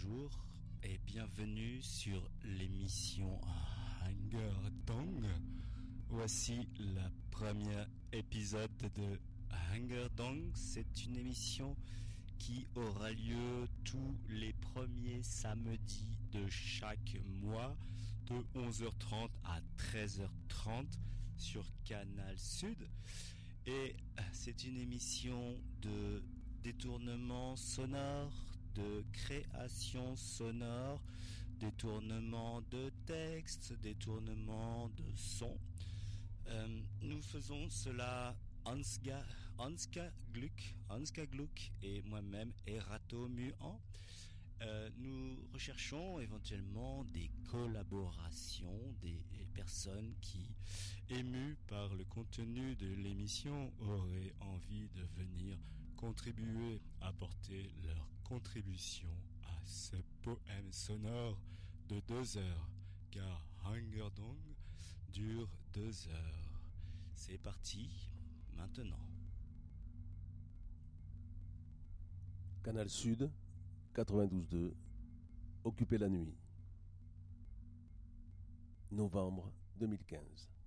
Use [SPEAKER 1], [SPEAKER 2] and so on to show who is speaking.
[SPEAKER 1] bonjour et bienvenue sur l'émission Hunger Dong. Voici le premier épisode de Hunger Dong. C'est une émission qui aura lieu tous les premiers samedis de chaque mois de 11h30 à 13h30 sur Canal Sud. Et c'est une émission de détournement sonore, de création sonore, détournement de texte, détournement de son. Nous faisons cela Ansgar Gluck et moi-même Erato Muhan. Nous recherchons éventuellement des collaborations, des personnes qui, émues par le contenu de l'émission, auraient envie de venir contribuer, apporter leur contribution à ce poème sonore de 2 heures, car Hunger Dong dure 2 heures. C'est parti, maintenant.
[SPEAKER 2] Canal Sud 92.2, Occuper la nuit. Novembre 2015.